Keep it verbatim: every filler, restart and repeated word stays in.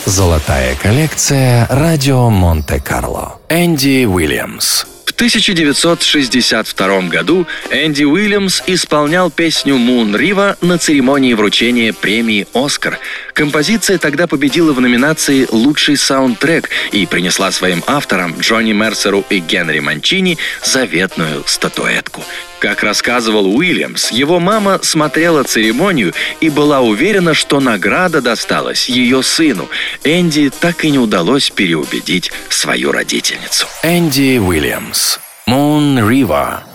Золотая коллекция «Радио Монте-Карло». Энди Уильямс. В тысяча девятьсот шестьдесят втором году Энди Уильямс исполнял песню «Moon River» на церемонии вручения премии «Оскар». Композиция тогда победила в номинации «Лучший саундтрек» и принесла своим авторам Джонни Мерсеру и Генри Манчини заветную статуэтку. Как рассказывал Уильямс, его мама смотрела церемонию и была уверена, что награда досталась ее сыну. Энди так и не удалось переубедить свою родительницу. Энди Уильямс. Moon River.